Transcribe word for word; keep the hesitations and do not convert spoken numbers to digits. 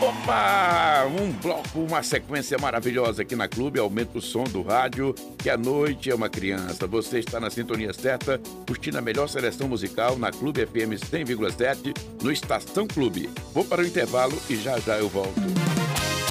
Opa! Um bloco, uma sequência maravilhosa aqui na Clube. Aumenta o som do rádio, que a noite é uma criança. Você está na sintonia certa, curtindo a melhor seleção musical na Clube F M cem vírgula sete, no Estação Clube. Vou para o intervalo e já já eu volto.